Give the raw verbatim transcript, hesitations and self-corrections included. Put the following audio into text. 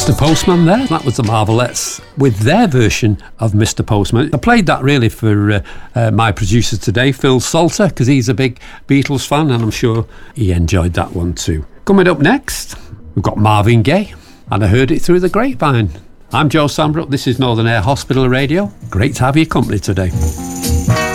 Mister Postman there. That was the Marvelettes with their version of Mister Postman. I played that really for uh, uh, my producer today, Phil Salter, because he's a big Beatles fan and I'm sure he enjoyed that one too. Coming up next, we've got Marvin Gaye and I Heard It Through the Grapevine. I'm Joe Sambrook. This is Northern Air Hospital Radio. Great to have your company today.